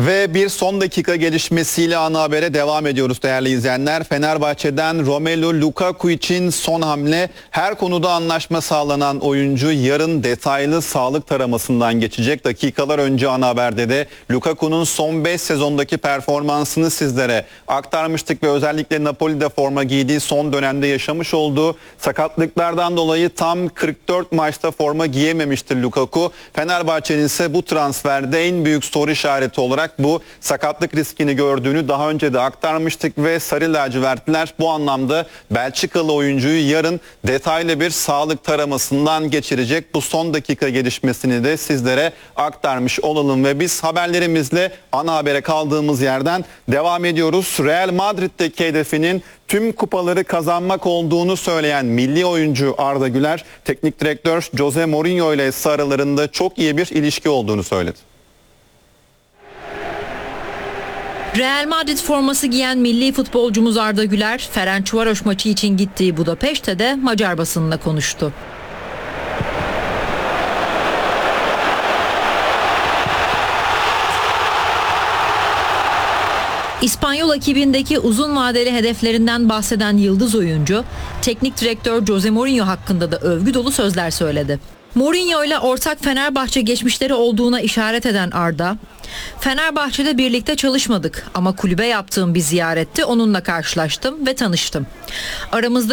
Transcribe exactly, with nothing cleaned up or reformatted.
Ve bir son dakika gelişmesiyle ana habere devam ediyoruz değerli izleyenler. Fenerbahçe'den Romelu Lukaku için son hamle. Her konuda anlaşma sağlanan oyuncu yarın detaylı sağlık taramasından geçecek. Dakikalar önce ana haberde de Lukaku'nun son beş sezondaki performansını sizlere aktarmıştık ve özellikle Napoli'de forma giydiği son dönemde yaşamış olduğu sakatlıklardan dolayı tam kırk dört maçta forma giyememiştir Lukaku. Fenerbahçe'nin ise bu transferde en büyük soru işareti olarak bu sakatlık riskini gördüğünü daha önce de aktarmıştık ve Sarı Lacivertliler bu anlamda Belçikalı oyuncuyu yarın detaylı bir sağlık taramasından geçirecek. Bu son dakika gelişmesini de sizlere aktarmış olalım ve biz haberlerimizle ana habere kaldığımız yerden devam ediyoruz. Real Madrid'deki hedefinin tüm kupaları kazanmak olduğunu söyleyen milli oyuncu Arda Güler, teknik direktör Jose Mourinho ile ise aralarında çok iyi bir ilişki olduğunu söyledi. Real Madrid forması giyen milli futbolcumuz Arda Güler, Ferencvaros maçı için gittiği Budapeşte'de Macar basınına konuştu. İspanyol ekibindeki uzun vadeli hedeflerinden bahseden yıldız oyuncu, teknik direktör Jose Mourinho hakkında da övgü dolu sözler söyledi. Mourinho ile ortak Fenerbahçe geçmişleri olduğuna işaret eden Arda, "Fenerbahçe'de birlikte çalışmadık ama kulübe yaptığım bir ziyarette onunla karşılaştım ve tanıştım. Aramızda